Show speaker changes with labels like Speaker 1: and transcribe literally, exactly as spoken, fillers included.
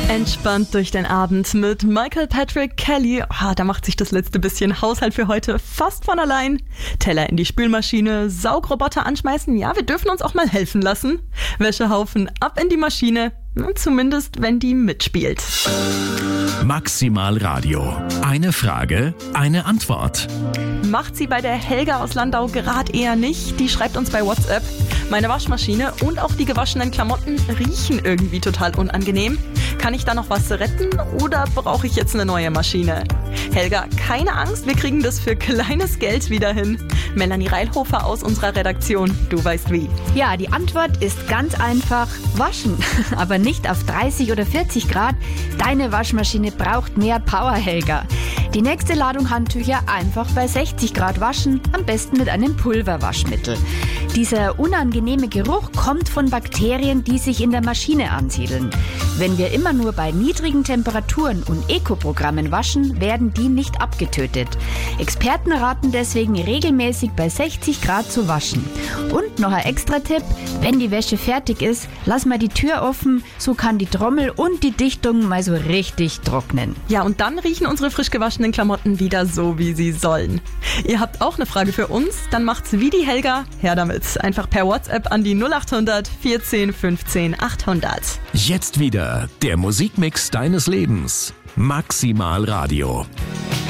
Speaker 1: Entspannt durch den Abend mit Michael Patrick Kelly. Oh, da macht sich das letzte bisschen Haushalt für heute fast von allein. Teller in die Spülmaschine, Saugroboter anschmeißen. Ja, wir dürfen uns auch mal helfen lassen. Wäschehaufen ab in die Maschine. Zumindest, wenn die mitspielt.
Speaker 2: Maximal Radio. Eine Frage, eine Antwort.
Speaker 1: Macht sie bei der Helga aus Landau gerade eher nicht. Die schreibt uns bei WhatsApp: Meine Waschmaschine und auch die gewaschenen Klamotten riechen irgendwie total unangenehm. Kann ich da noch was retten oder brauche ich jetzt eine neue Maschine? Helga, keine Angst, wir kriegen das für kleines Geld wieder hin. Melanie Reilhofer aus unserer Redaktion, du weißt wie.
Speaker 3: Ja, die Antwort ist ganz einfach: Waschen. Aber nicht auf dreißig oder vierzig Grad. Deine Waschmaschine braucht mehr Power, Helga. Die nächste Ladung Handtücher einfach bei sechzig Grad waschen, am besten mit einem Pulverwaschmittel. Dieser unangenehme Geruch kommt von Bakterien, die sich in der Maschine ansiedeln. Wenn wir immer nur bei niedrigen Temperaturen und Eco-Programmen waschen, werden die nicht abgetötet. Experten raten deswegen regelmäßig bei sechzig Grad zu waschen. Und noch ein Extra-Tipp: Wenn die Wäsche fertig ist, lass mal die Tür offen, so kann die Trommel und die Dichtung mal so richtig trocknen.
Speaker 1: Ja, und dann riechen unsere frisch gewaschenen Klamotten wieder so, wie sie sollen. Ihr habt auch eine Frage für uns? Dann macht's wie die Helga, her damit. Einfach per WhatsApp an die null acht hundert vierzehn fünfzehn achthundert.
Speaker 2: Jetzt wieder der Musikmix deines Lebens. Maximal Radio.